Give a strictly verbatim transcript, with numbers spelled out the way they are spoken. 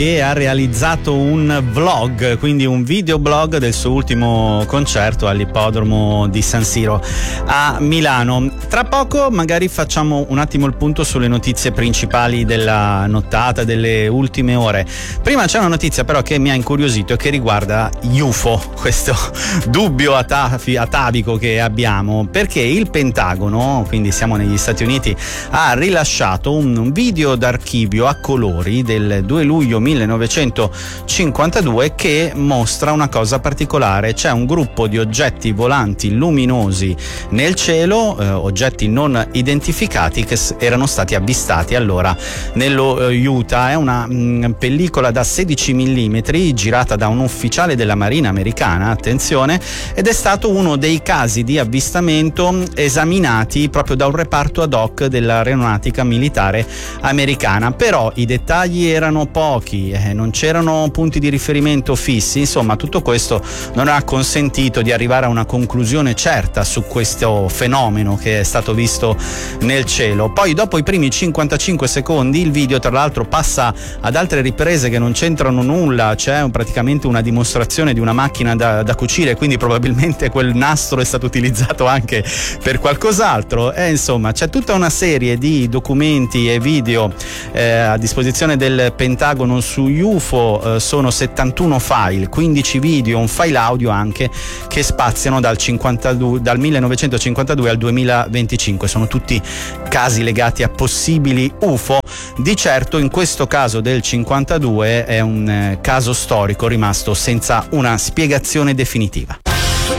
e ha realizzato un vlog, quindi un videoblog del suo ultimo concerto all'ippodromo di San Siro a Milano. Tra poco magari facciamo un attimo il punto sulle notizie principali della nottata, delle ultime ore. Prima c'è una notizia però che mi ha incuriosito e che riguarda U F O, questo dubbio atavi, atavico che abbiamo, perché il Pentagono, quindi siamo negli Stati Uniti, ha rilasciato un video d'archivio a colori del due luglio millenovecentocinquantadue che mostra una cosa particolare. C'è un gruppo di oggetti volanti luminosi nel cielo, eh, oggetti non identificati che s- erano stati avvistati allora nello eh, Utah. È una mh, pellicola da sedici millimetri girata da un ufficiale della Marina americana, attenzione, ed è stato uno dei casi di avvistamento esaminati proprio da un reparto ad hoc dell'aeronautica militare americana. Però i dettagli erano pochi, eh, non c'erano punti di riferimento fissi, insomma tutto questo non ha consentito di arrivare a una conclusione certa su questo fenomeno che è stato visto nel cielo. Poi dopo i primi cinquantacinque secondi il video tra l'altro passa ad altre riprese che non c'entrano nulla, c'è un, praticamente una dimostrazione di una macchina da, da cucire, quindi probabilmente quel nastro è stato utilizzato anche per qualcos'altro, e insomma c'è tutta una serie di documenti e video eh, a disposizione del Pentagono su U F O. Eh, sono settantuno file, quindici video, un file audio anche, che spaziano dal, cinquantadue, dal millenovecentocinquantadue al duemilaventicinque. Sono tutti casi legati a possibili U F O. Di certo in questo caso del cinquantadue è un eh, caso storico rimasto senza una spiegazione definitiva.